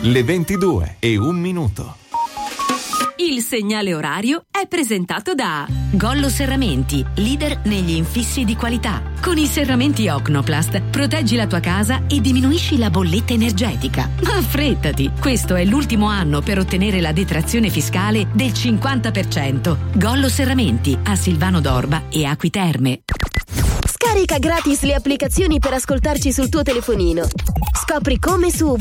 Le 22:01. Il segnale orario è presentato da Gollo Serramenti, leader negli infissi di qualità. Con i serramenti Ocnoplast proteggi la tua casa e diminuisci la bolletta energetica. Ma affrettati, questo è l'ultimo anno per ottenere la detrazione fiscale del 50%. Gollo Serramenti a Silvano d'Orba e Acqui Terme. Scarica gratis le applicazioni per ascoltarci sul tuo telefonino. Scopri come su